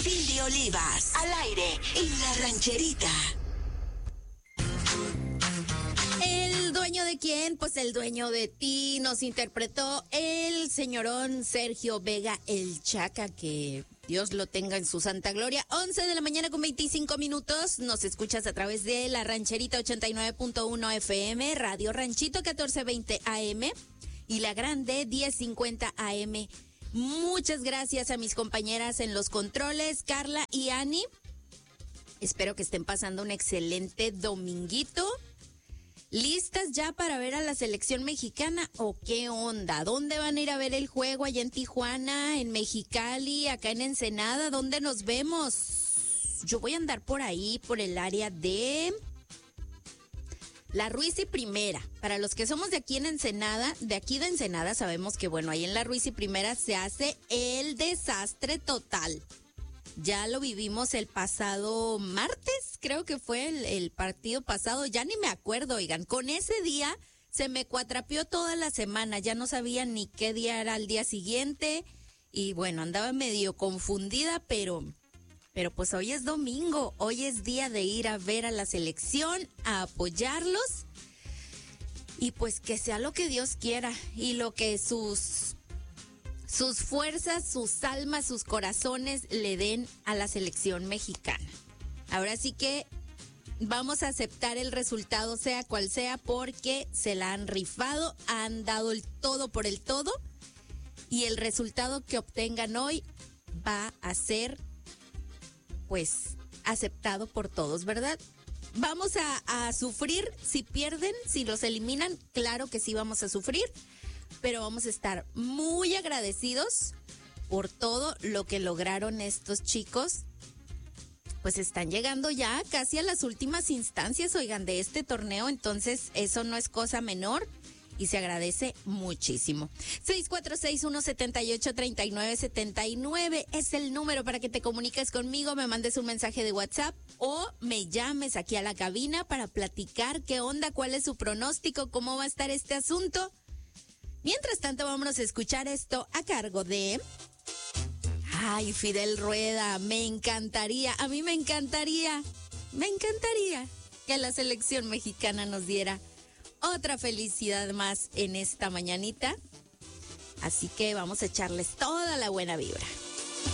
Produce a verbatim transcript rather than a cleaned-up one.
Cindy Olivas, al aire en La Rancherita. ¿El dueño de quién? Pues el dueño de ti. Nos interpretó el señorón Sergio Vega, el Chaca, que Dios lo tenga en su santa gloria. once de la mañana con veinticinco minutos. Nos escuchas a través de La Rancherita ochenta y nueve punto uno F M, Radio Ranchito catorce veinte A M y La Grande diez cincuenta A M. Muchas gracias a mis compañeras en los controles, Carla y Ani. Espero que estén pasando un excelente dominguito. ¿Listas ya para ver a la selección mexicana o qué onda? ¿Dónde van a ir a ver el juego? ¿Allá en Tijuana, en Mexicali, acá en Ensenada? ¿Dónde nos vemos? Yo voy a andar por ahí, por el área de La Ruiz y Primera. Para los que somos de aquí en Ensenada, de aquí de Ensenada, sabemos que, bueno, ahí en La Ruiz y Primera se hace el desastre total. Ya lo vivimos el pasado martes, creo que fue el, el partido pasado, ya ni me acuerdo, oigan, con ese día se me cuatrapeó toda la semana, ya no sabía ni qué día era el día siguiente y bueno, andaba medio confundida, pero, pero pues hoy es domingo, hoy es día de ir a ver a la selección, a apoyarlos y pues que sea lo que Dios quiera y lo que sus... sus fuerzas, sus almas, sus corazones le den a la selección mexicana. Ahora sí que vamos a aceptar el resultado, sea cual sea, porque se la han rifado, han dado el todo por el todo y el resultado que obtengan hoy va a ser, pues, aceptado por todos, ¿verdad? Vamos a, a sufrir si pierden, si los eliminan, claro que sí vamos a sufrir. Pero vamos a estar muy agradecidos por todo lo que lograron estos chicos. Pues están llegando ya casi a las últimas instancias, oigan, de este torneo, entonces eso no es cosa menor y se agradece muchísimo. seis cuatro seis, uno siete ocho, tres nueve siete nueve es el número para que te comuniques conmigo, me mandes un mensaje de WhatsApp o me llames aquí a la cabina para platicar qué onda, cuál es su pronóstico, cómo va a estar este asunto. Mientras tanto, vámonos a escuchar esto a cargo de... Ay, Fidel Rueda, me encantaría, a mí me encantaría, me encantaría que la selección mexicana nos diera otra felicidad más en esta mañanita. Así que vamos a echarles toda la buena vibra.